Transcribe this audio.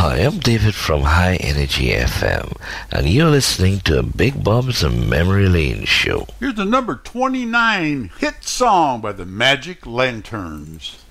Hi, I'm David from High Energy FM, and you're listening to Big Bob's Memory Lane Show. Here's the number 29 hit song by the Magic Lanterns.